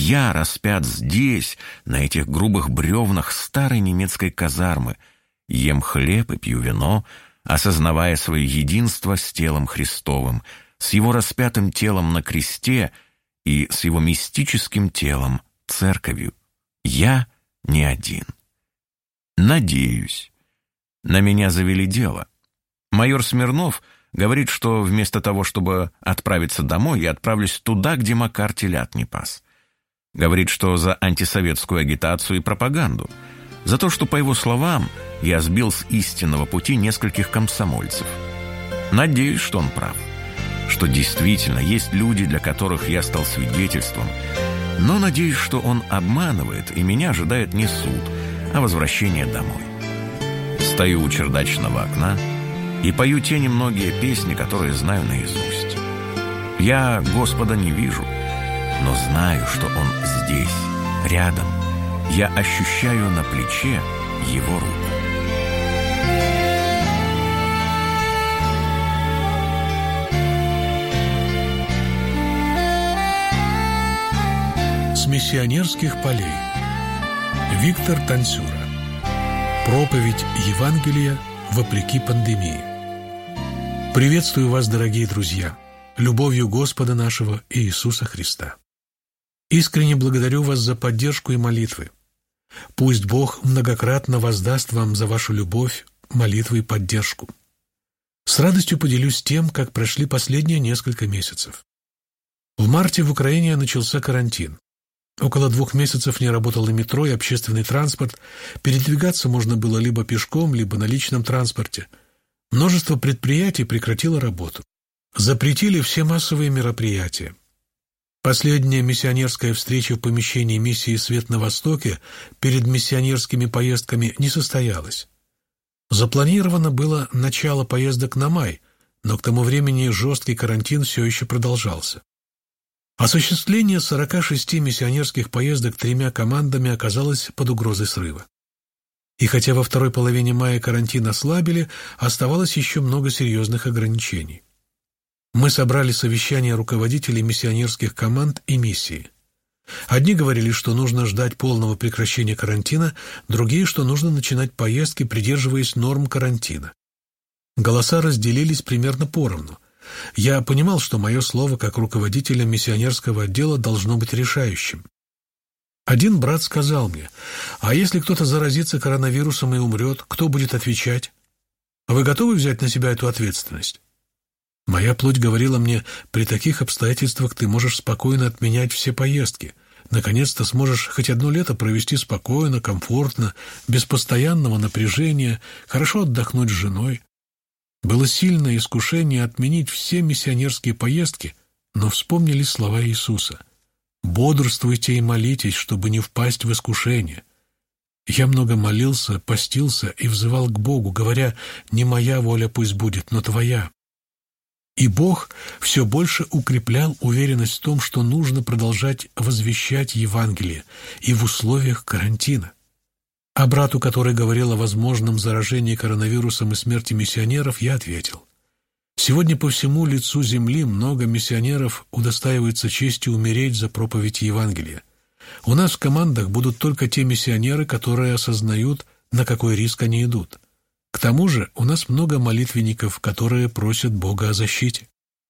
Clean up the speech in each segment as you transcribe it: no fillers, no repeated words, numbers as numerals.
Я распят здесь, на этих грубых бревнах старой немецкой казармы, ем хлеб и пью вино, осознавая свое единство с телом Христовым, с его распятым телом на кресте и с его мистическим телом, церковью. Я не один. Надеюсь. На меня завели дело. Майор Смирнов говорит, что вместо того, чтобы отправиться домой, я отправлюсь туда, где Макар телят не пас. Говорит, что за антисоветскую агитацию и пропаганду. За то, что, по его словам, я сбил с истинного пути нескольких комсомольцев. Надеюсь, что он прав. Что действительно есть люди, для которых я стал свидетельством. Но надеюсь, что он обманывает, и меня ожидает не суд, а возвращение домой. Стою у чердачного окна и пою те немногие песни, которые знаю наизусть. Я Господа не вижу, но знаю, что Он здесь, рядом. Я ощущаю на плече Его руку. С миссионерских полей. Виктор Танцюра. Проповедь Евангелия вопреки пандемии. Приветствую вас, дорогие друзья, любовью Господа нашего Иисуса Христа. Искренне благодарю вас за поддержку и молитвы. Пусть Бог многократно воздаст вам за вашу любовь, молитвы и поддержку. С радостью поделюсь тем, как прошли последние несколько месяцев. В марте в Украине начался карантин. Около 2 месяцев не работало метро и общественный транспорт. Передвигаться можно было либо пешком, либо на личном транспорте. Множество предприятий прекратило работу. Запретили все массовые мероприятия. Последняя миссионерская встреча в помещении миссии «Свет на Востоке» перед миссионерскими поездками не состоялась. Запланировано было начало поездок на май, но к тому времени жесткий карантин все еще продолжался. Осуществление 46 миссионерских поездок 3 командами оказалось под угрозой срыва. И хотя во второй половине мая карантин ослабили, оставалось еще много серьезных ограничений. Мы собрали совещание руководителей миссионерских команд и миссии. Одни говорили, что нужно ждать полного прекращения карантина, другие, что нужно начинать поездки, придерживаясь норм карантина. Голоса разделились примерно поровну. Я понимал, что мое слово как руководителя миссионерского отдела должно быть решающим. Один брат сказал мне: «А если кто-то заразится коронавирусом и умрет, кто будет отвечать? Вы готовы взять на себя эту ответственность?» Моя плоть говорила мне: «При таких обстоятельствах ты можешь спокойно отменять все поездки. Наконец-то сможешь хоть 1 лето провести спокойно, комфортно, без постоянного напряжения, хорошо отдохнуть с женой». Было сильное искушение отменить все миссионерские поездки, но вспомнили слова Иисуса: «Бодрствуйте и молитесь, чтобы не впасть в искушение». Я много молился, постился и взывал к Богу, говоря: «Не моя воля пусть будет, но Твоя». И Бог все больше укреплял уверенность в том, что нужно продолжать возвещать Евангелие и в условиях карантина. А брату, который говорил о возможном заражении коронавирусом и смерти миссионеров, я ответил: «Сегодня по всему лицу земли много миссионеров удостаиваются чести умереть за проповедь Евангелия. У нас в командах будут только те миссионеры, которые осознают, на какой риск они идут. К тому же у нас много молитвенников, которые просят Бога о защите».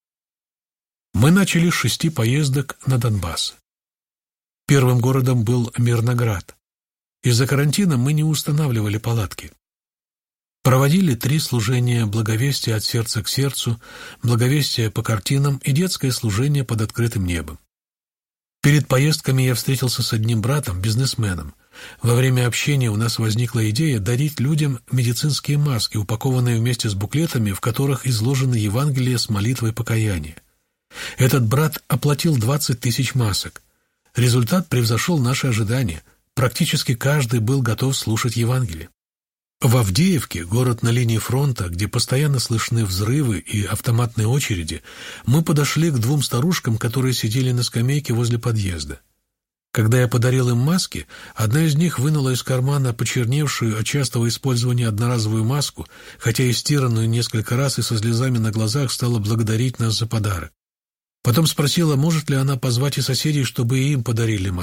Мы начали с 6 поездок на Донбасс. Первым городом был Мирноград. Из-за карантина мы не устанавливали палатки. Проводили 3 служения благовестия от сердца к сердцу, благовестие по картинам и детское служение под открытым небом. Перед поездками я встретился с одним братом, бизнесменом. Во время общения у нас возникла идея дарить людям медицинские маски, упакованные вместе с буклетами, в которых изложено Евангелие с молитвой покаяния. Этот брат оплатил 20 000 масок. Результат превзошел наши ожидания. Практически каждый был готов слушать Евангелие. В Авдеевке, город на линии фронта, где постоянно слышны взрывы и автоматные очереди, мы подошли к 2 старушкам, которые сидели на скамейке возле подъезда. Когда я подарил им маски, одна из них вынула из кармана почерневшую от частого использования одноразовую маску, хотя и стиранную несколько раз, и со слезами на глазах стала благодарить нас за подарок. Потом спросила, может ли она позвать и соседей, чтобы и им подарили маску.